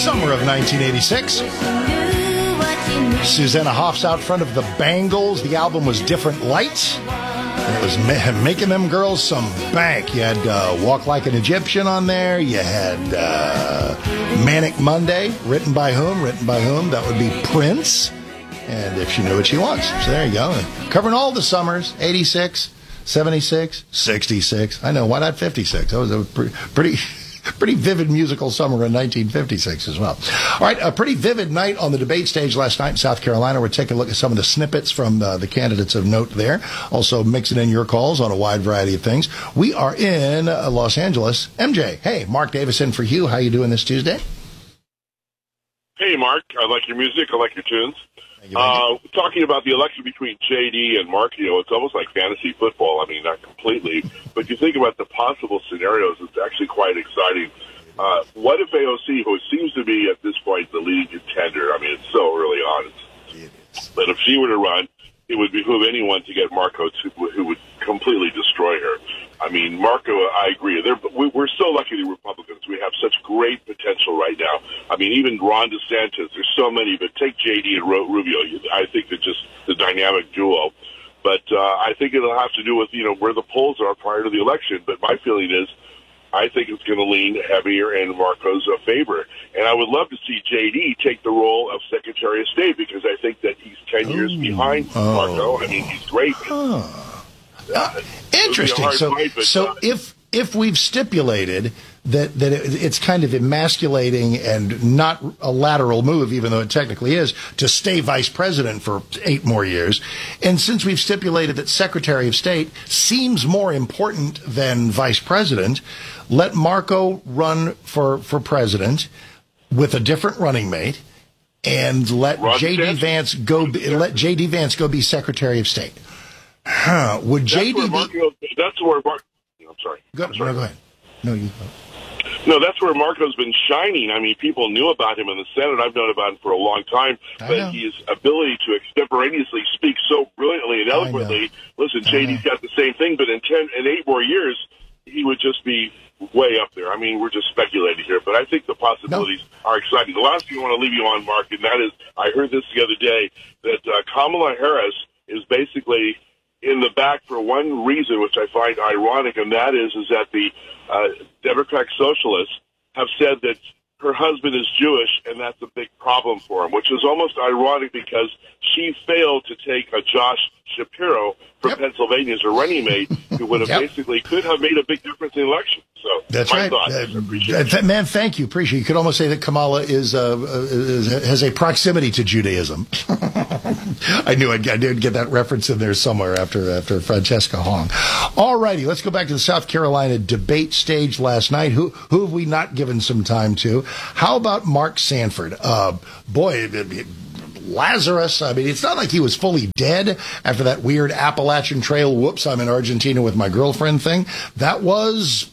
Summer of 1986. Susanna Hoffs out front of the Bangles. The album was Different Lights. It was making them girls some bank. You had Walk Like an Egyptian on there. You had Manic Monday, written by whom? Written by whom? That would be Prince. And If She Knew What She Wants. So there you go. Covering all the summers, 86, 76, 66. I know, why not 56? That was a pretty vivid musical summer in 1956 as well. All right, a pretty vivid night on the debate stage last night in South Carolina. We're taking a look at some of the snippets from the candidates of note there. Also mixing in your calls on a wide variety of things. We are in Los Angeles. MJ, hey, Mark Davis in for Hugh. How you doing this Tuesday? Hey, Mark. I like your music. I like your tunes. Talking about the election between JD and Mark, it's almost like fantasy football. I mean, not completely, but you think about the possible scenarios, it's actually quite exciting. What if AOC, who seems to be at this point the leading contender, I mean, it's so early on, but if she were to run, it would behoove anyone to get Marco, who would completely destroy her. I mean, Marco, I agree. We're so lucky, the Republicans. We have such great potential right now. I mean, even Ron DeSantis, there's so many, but take JD and Rubio. I think they're just the dynamic duo. But I think it'll have to do with, where the polls are prior to the election. But my feeling is, I think it's going to lean heavier in Marco's favor. And I would love to see JD take the role of Secretary of State, because I think that he's 10 years behind Marco. I mean, he's great. Interesting. So if we've stipulated that it's kind of emasculating and not a lateral move, even though it technically is, to stay vice president for 8 more years, and since we've stipulated that Secretary of State seems more important than vice president, let Marco run for president with a different running mate, and let JD Vance go be Secretary of State. Would JD that's where Marco, I'm sorry. Go ahead. No, you go. No, that's where Marco's been shining. I mean, people knew about him in the Senate. I've known about him for a long time. But his ability to extemporaneously speak so brilliantly and eloquently. Listen, JD's got the same thing, but in 8 more years, he would just be way up there. I mean, we're just speculating here, but I think the possibilities are exciting. The last thing I want to leave you on, Mark, and that is, I heard this the other day, that Kamala Harris is basically in the back for one reason, which I find ironic, and that is that the Democratic Socialists have said that her husband is Jewish, and that's a big problem for him, which is almost ironic because she failed to take a Josh Shapiro from Pennsylvania as a running mate, who would have basically could have made a big difference in the election. So that's right. Man, thank you. Appreciate it. You could almost say that Kamala has a proximity to Judaism. I knew I did get that reference in there somewhere after Francesca Hong. All righty, let's go back to the South Carolina debate stage last night. Who have we not given some time to? How about Mark Sanford? Lazarus. I mean, it's not like he was fully dead after that weird Appalachian Trail, whoops, I'm in Argentina with my girlfriend thing. That was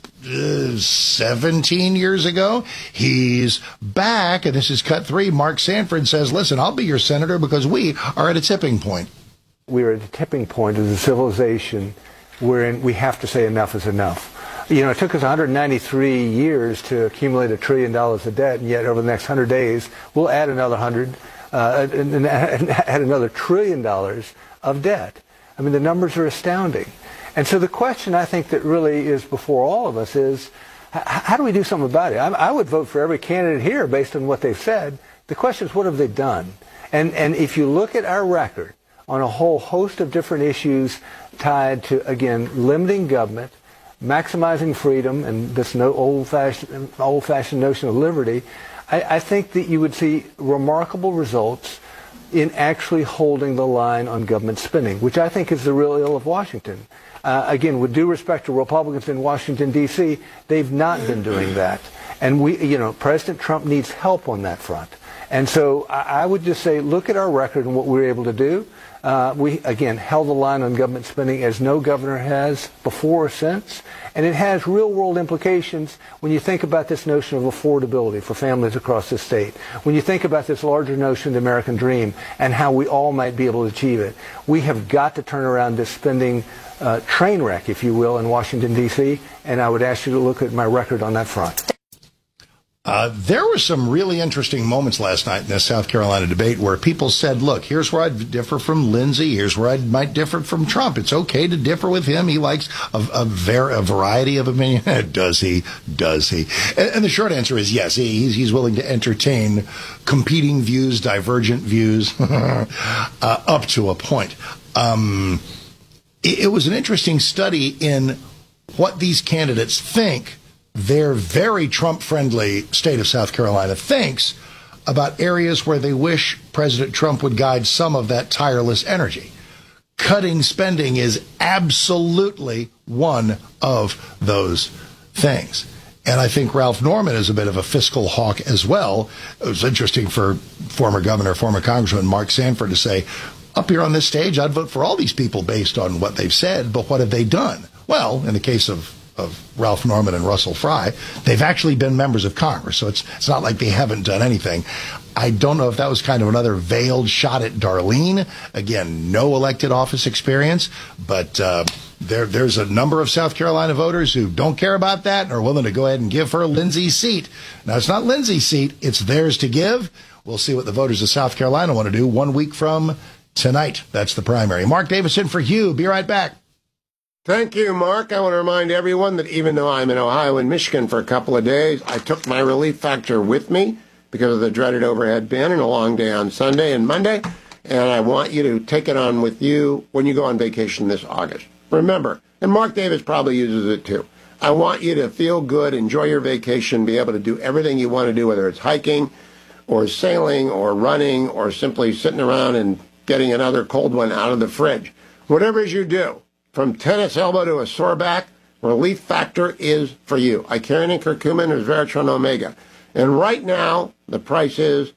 17 years ago. He's back, and this is cut 3. Mark Sanford says, listen, I'll be your senator because we are at a tipping point. We're at a tipping point as a civilization wherein we have to say enough is enough. It took us 193 years to accumulate $1 trillion of debt, and yet over the next 100 days, we'll add another 100 and add another $1 trillion of debt. I mean, the numbers are astounding. And so the question I think that really is before all of us is, how do we do something about it? I would vote for every candidate here based on what they've said. The question is, what have they done? And if you look at our record on a whole host of different issues tied to, again, limiting government, maximizing freedom, and this old-fashioned notion of liberty, I think that you would see remarkable results in actually holding the line on government spending, which I think is the real ill of Washington. Again, with due respect to Republicans in Washington, D.C., they've not been doing that. And President Trump needs help on that front. And so I would just say, look at our record and what we were able to do. We, again, held the line on government spending as no governor has before or since. And it has real-world implications when you think about this notion of affordability for families across the state. When you think about this larger notion of the American dream and how we all might be able to achieve it. We have got to turn around this spending train wreck, if you will, in Washington, D.C., and I would ask you to look at my record on that front. There were some really interesting moments last night in this South Carolina debate where people said, look, here's where I'd differ from Lindsey. Here's where I might differ from Trump. It's okay to differ with him. He likes a variety of opinion. Does he? And the short answer is yes. He's willing to entertain competing views, divergent views, up to a point. It was an interesting study in what these candidates think their very Trump-friendly state of South Carolina thinks about areas where they wish President Trump would guide some of that tireless energy. Cutting spending is absolutely one of those things. And I think Ralph Norman is a bit of a fiscal hawk as well. It was interesting for former governor, former Congressman Mark Sanford to say, up here on this stage, I'd vote for all these people based on what they've said, but what have they done? Well, in the case of Ralph Norman and Russell Fry, they've actually been members of Congress, so it's not like they haven't done anything. I don't know if that was kind of another veiled shot at Darlene. Again, no elected office experience, but there's a number of South Carolina voters who don't care about that and are willing to go ahead and give her Lindsey's seat. Now, it's not Lindsey's seat, it's theirs to give. We'll see what the voters of South Carolina want to do 1 week from tonight. That's the primary. Mark Davison for Hugh. Be right back. Thank you, Mark. I want to remind everyone that even though I'm in Ohio and Michigan for a couple of days, I took my Relief Factor with me because of the dreaded overhead bin and a long day on Sunday and Monday, and I want you to take it on with you when you go on vacation this August. Remember, and Mark Davis probably uses it too, I want you to feel good, enjoy your vacation, be able to do everything you want to do, whether it's hiking or sailing or running or simply sitting around and getting another cold one out of the fridge. Whatever it is you do, from tennis elbow to a sore back, Relief Factor is for you. Icarian curcumin or Veratron Omega. And right now, the price is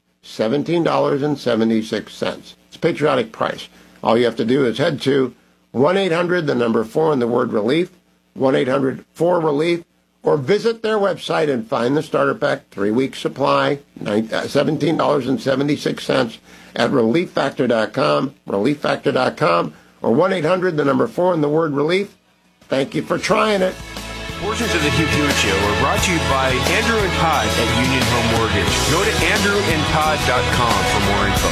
$17.76. It's a patriotic price. All you have to do is head to 1-800, the number 4 and the word relief, 1-800-4-RELIEF, or visit their website and find the starter pack, 3-week supply, $17.76 at relieffactor.com, relieffactor.com, or 1-800, the number 4 and the word relief. Thank you for trying it. Portions of the Hugh Hewitt Show are brought to you by Andrew and Todd at Union Home Mortgage. Go to andrewandtodd.com for more info.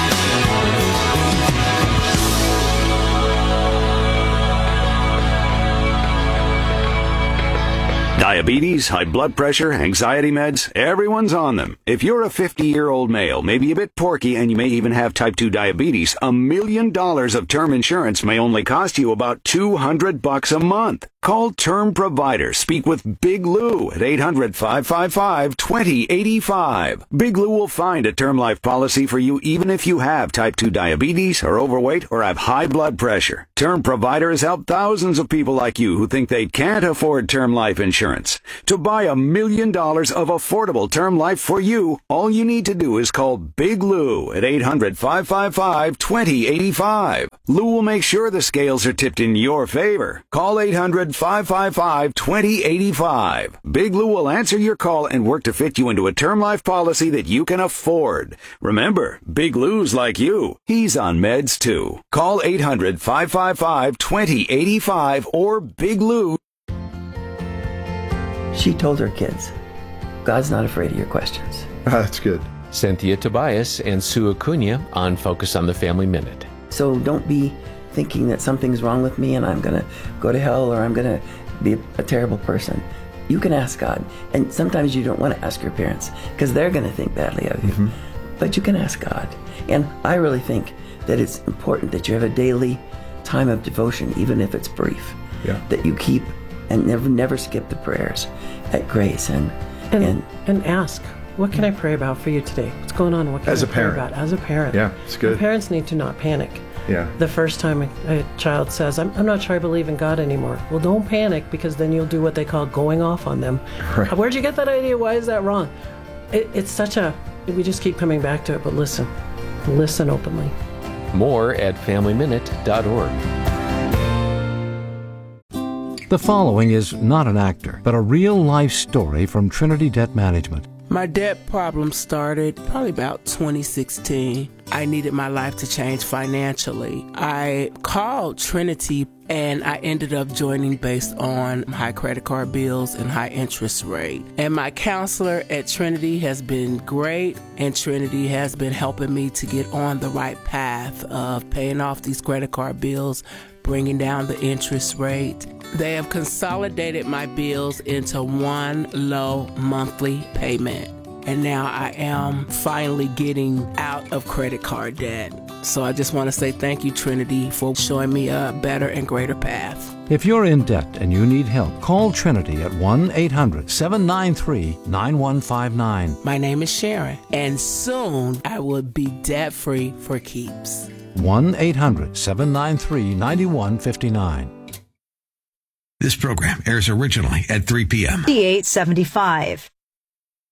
Diabetes, high blood pressure, anxiety meds, everyone's on them. If you're a 50-year-old male, maybe a bit porky, and you may even have type 2 diabetes, $1 million of term insurance may only cost you about $200 a month. Call Term Provider. Speak with Big Lou at 800-555-2085. Big Lou will find a term life policy for you even if you have type 2 diabetes, are overweight, or have high blood pressure. Term Provider has helped thousands of people like you who think they can't afford term life insurance. To buy $1 million of affordable term life for you, all you need to do is call Big Lou at 800-555-2085. Lou will make sure the scales are tipped in your favor. Call 800-555-2085. Big Lou will answer your call and work to fit you into a term life policy that you can afford. Remember, Big Lou's like you. He's on meds too. Call 800-555-2085 or Big Lou. She told her kids, God's not afraid of your questions. That's good. Cynthia Tobias and Sue Acuna on Focus on the Family Minute. So don't be thinking that something's wrong with me and I'm going to go to hell or I'm going to be a terrible person. You can ask God. And sometimes you don't want to ask your parents because they're going to think badly of you. Mm-hmm. But you can ask God. And I really think that it's important that you have a daily time of devotion, even if it's brief, that you keep and never skip the prayers at Grace and ask, what can I pray about for you today? What's going on? What can I pray about as a parent? Yeah, it's good. And parents need to not panic. Yeah. The first time a child says, I'm not sure I believe in God anymore. Well, don't panic because then you'll do what they call going off on them. Right. Where'd you get that idea? Why is that wrong? It's such a, we just keep coming back to it, but listen openly. More at FamilyMinute.org. The following is not an actor, but a real-life story from Trinity Debt Management. My debt problem started probably about 2016. I needed my life to change financially. I called Trinity And I ended up joining based on high credit card bills and high interest rate. And my counselor at Trinity has been great, and Trinity has been helping me to get on the right path of paying off these credit card bills, bringing down the interest rate. They have consolidated my bills into one low monthly payment. And now I am finally getting out of credit card debt. So I just want to say thank you, Trinity, for showing me a better and greater path. If you're in debt and you need help, call Trinity at 1-800-793-9159. My name is Sharon, and soon I will be debt-free for keeps. 1-800-793-9159. This program airs originally at 3 p.m. 875.